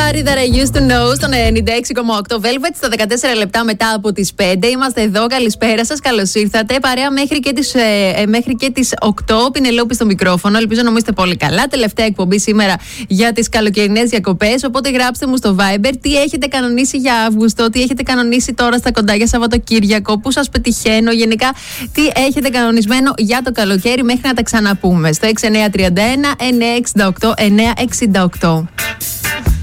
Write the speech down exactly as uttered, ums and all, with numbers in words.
Somebody that I used to know στον ενενήντα έξι κόμμα οκτώ Velvet στα δεκατέσσερα λεπτά μετά από τις πέντε. Είμαστε εδώ. Καλησπέρα σας. Καλώς ήρθατε. Παρέα μέχρι και τις, ε, μέχρι και τις οκτώ. Πινελόπη στο μικρόφωνο. Ελπίζω να είστε πολύ καλά. Τελευταία εκπομπή σήμερα για τις καλοκαιρινές διακοπές. Οπότε γράψτε μου στο Viber τι έχετε κανονίσει για Αύγουστο, τι έχετε κανονίσει τώρα στα κοντά για Σαββατοκύριακο, πού σας πετυχαίνω. Γενικά, τι έχετε κανονισμένο για το καλοκαίρι μέχρι να τα ξαναπούμε. Στο έξι εννιά τρία ένα εννιά έξι οκτώ εννιά έξι οκτώ.